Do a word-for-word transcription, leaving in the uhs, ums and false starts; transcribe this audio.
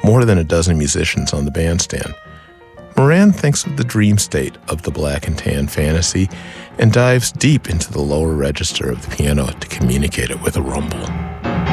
more than a dozen musicians on the bandstand. Moran thinks of the dream state of the black and tan fantasy and dives deep into the lower register of the piano to communicate it with a rumble.